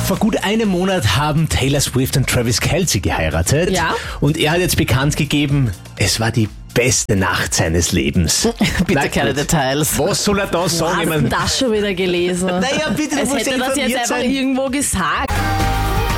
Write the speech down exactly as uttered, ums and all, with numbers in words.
Vor gut einem Monat haben Taylor Swift und Travis Kelce geheiratet. Ja. Und er hat jetzt bekannt gegeben, es war die beste Nacht seines Lebens. Bitte Na keine gut. Details. Was soll er da sagen? Hast Ich du mein, das schon wieder gelesen? naja, bitte, du Als musst hätte ja das jetzt informiert einfach sein. irgendwo gesagt.